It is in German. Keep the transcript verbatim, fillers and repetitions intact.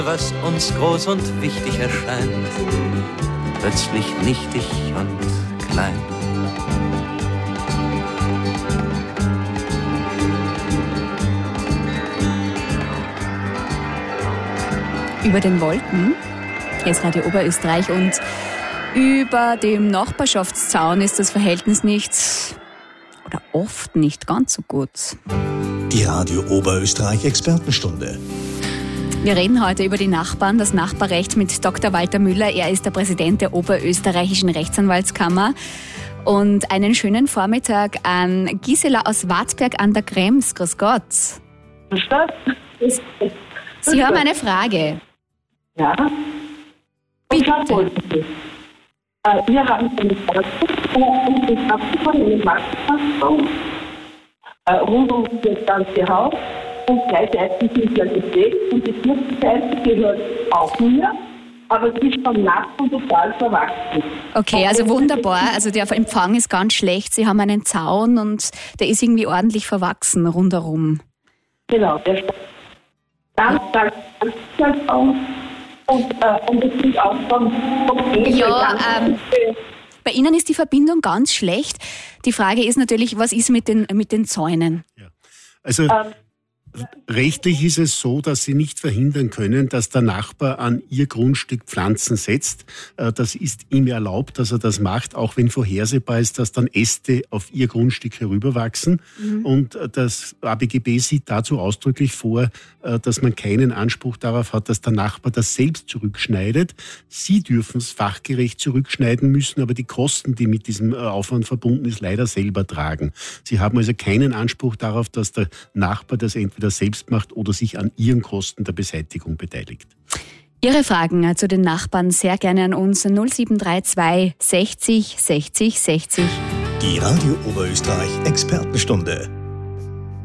Was uns groß und wichtig erscheint, plötzlich nichtig und klein. Über den Wolken, hier ist Radio Oberösterreich, und über dem Nachbarschaftszaun ist das Verhältnis nicht oder oft nicht ganz so gut. Die Radio Oberösterreich Expertenstunde. Wir reden heute über die Nachbarn, das Nachbarrecht mit Doktor Walter Müller. Er ist der Präsident der Oberösterreichischen Rechtsanwaltskammer. Und einen schönen Vormittag an Gisela aus Wartberg an der Krems. Grüß Gott. Grüß Gott. Sie haben eine Frage. Ja. Ich habe Folgendes. Wir haben eine Frage von einer Marktstraße rund um das ganze Haus. Und zwei Seiten sind ja gepflegt und die vierte Seite gehört auch mir, aber sie ist vom Nachbarn total verwachsen. Okay, also wunderbar. Also der Empfang ist ganz schlecht. Sie haben einen Zaun und der ist irgendwie ordentlich verwachsen rundherum. Genau, der ist ganz, ganz, ganz Zaun. Und, äh, und es sind auch vom, vom Ja, ähm, bei Ihnen ist die Verbindung ganz schlecht. Die Frage ist natürlich, was ist mit den, mit den Zäunen? Ja. Also ähm, rechtlich ist es so, dass Sie nicht verhindern können, dass der Nachbar an Ihr Grundstück Pflanzen setzt. Das ist ihm erlaubt, dass er das macht, auch wenn vorhersehbar ist, dass dann Äste auf Ihr Grundstück herüberwachsen. Mhm. Und das A B G B sieht dazu ausdrücklich vor, dass man keinen Anspruch darauf hat, dass der Nachbar das selbst zurückschneidet. Sie dürfen es fachgerecht zurückschneiden, müssen aber die Kosten, die mit diesem Aufwand verbunden ist, leider selber tragen. Sie haben also keinen Anspruch darauf, dass der Nachbar das entweder selbst macht oder sich an ihren Kosten der Beseitigung beteiligt. Ihre Fragen zu den Nachbarn sehr gerne an uns null sieben drei zwei sechzig sechzig sechzig. Die Radio Oberösterreich Expertenstunde.